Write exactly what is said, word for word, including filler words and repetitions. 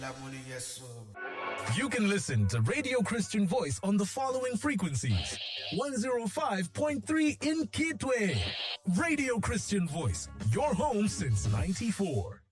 You can listen to Radio Christian Voice on the following frequencies. one oh five point three in Kitwe. Radio Christian Voice, your home since ninety-four.